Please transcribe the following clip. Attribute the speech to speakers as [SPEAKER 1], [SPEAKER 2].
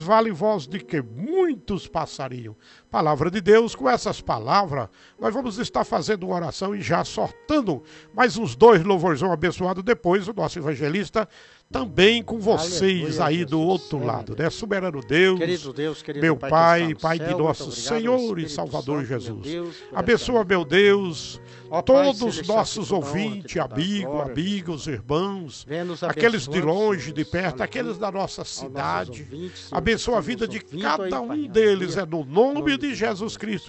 [SPEAKER 1] vale voz de que muitos passariam. Palavra de Deus, com essas palavras, nós vamos estar fazendo uma oração e já sortando mais uns 2 louvorzão abençoados. Depois o nosso evangelista também com vocês. Aleluia, aí do outro lado, né? Soberano Deus, querido meu Pai, Pai de nosso Senhor e Salvador Jesus. Abençoa, meu Deus, todos os nossos ouvintes, amigos, irmãos, aqueles de longe, de perto, aqueles da nossa cidade. Abençoa a vida de cada um deles, é no nome de Jesus Cristo